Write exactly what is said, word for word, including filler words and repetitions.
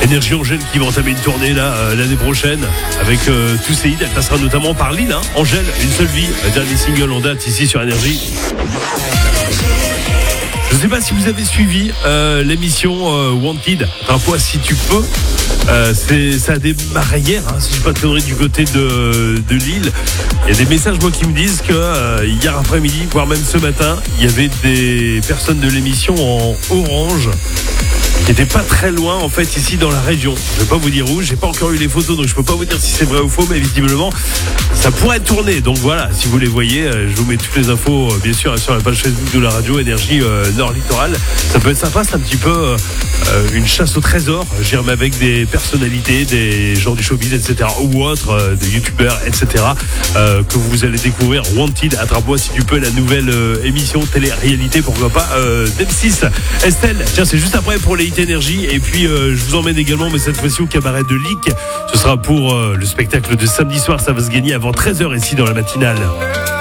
Énergie Angèle qui va entamer une tournée là euh, l'année prochaine avec euh, tous ses hits. Elle passera notamment par Lille, hein. Angèle, Une seule vie, le dernier single en date ici sur Énergie. Je ne sais pas si vous avez suivi euh, l'émission euh, Wanted, un fois si tu peux. Euh, c'est, ça a démarré hier, hein, si je ne dis pas de conneries, du côté de, de Lille. Il y a des messages moi qui me disent que euh, hier après-midi, voire même ce matin, il y avait des personnes de l'émission en orange qui n'étaient pas très loin en fait ici dans la région. Je ne vais pas vous dire où, j'ai pas encore eu les photos, donc je peux pas vous dire si c'est vrai ou faux, mais visiblement ça pourrait tourner. Donc voilà, si vous les voyez, je vous mets toutes les infos bien sûr sur la page Facebook de la radio Énergie euh, Nord Littoral. Ça peut être sympa, c'est un petit peu euh, une chasse au trésor, je dirais, avec des personnalités, des gens du showbiz, et cetera, ou autres, euh, des youtubeurs, et cetera, euh, que vous allez découvrir. Wanted, attrape-moi si tu peux, la nouvelle euh, émission télé-réalité, pourquoi pas, euh, d'M six. Estelle, tiens, c'est juste après pour les hits Énergie, et puis euh, je vous emmène également, mais cette fois-ci au cabaret de Lick. Ce sera pour euh, le spectacle de samedi soir, ça va se gagner avant treize heures ici dans la matinale.